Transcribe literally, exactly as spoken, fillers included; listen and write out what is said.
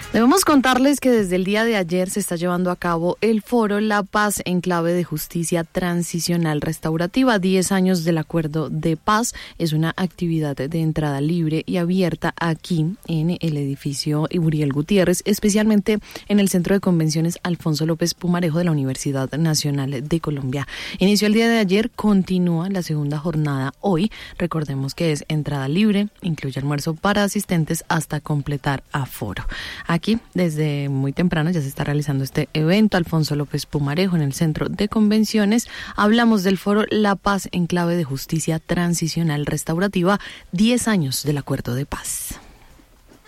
Debemos contarles que desde el día de ayer se está llevando a cabo el foro La Paz en clave de justicia transicional restaurativa. Diez años del acuerdo de paz es una actividad de entrada libre y abierta aquí en el edificio Uriel Gutiérrez, especialmente en el Centro de Convenciones Alfonso López Pumarejo de la Universidad Nacional de Colombia. Inició el día de ayer, continúa la segunda jornada hoy. Recordemos que es entrada libre, incluye almuerzo para asistentes hasta completar aforo. Aquí, desde muy temprano, ya se está realizando este evento, Alfonso López Pumarejo, en el Centro de Convenciones. Hablamos del foro La Paz en clave de justicia transicional restaurativa, diez años del acuerdo de paz.